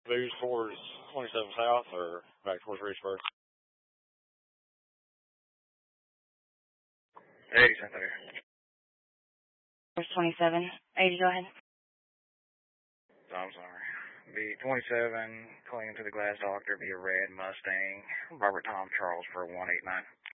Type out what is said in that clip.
Moves towards 27 South or back towards Reedsburg? 80 cent there. There's 27. 80, go ahead. I'm sorry. Be 27, clinging to the glass doctor, be a red Mustang, Robert Tom Charles for 189.